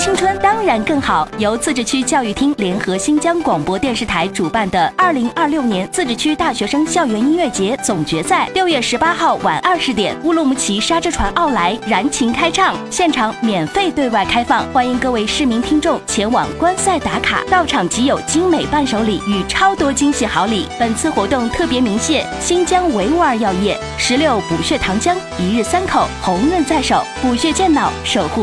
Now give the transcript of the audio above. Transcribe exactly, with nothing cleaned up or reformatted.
青春当然更好。由自治区教育厅联合新疆广播电视台主办的二零二六年自治区大学生校园音乐节总决赛，六月十八号晚二十点，乌鲁木齐沙之船奥莱燃情开唱，现场免费对外开放，欢迎各位市民听众前往观赛打卡，到场即有精美伴手礼与超多惊喜好礼。本次活动特别鸣谢新疆维吾尔药业、石榴补血糖浆、一日三口、红润在手、补血健脑，守护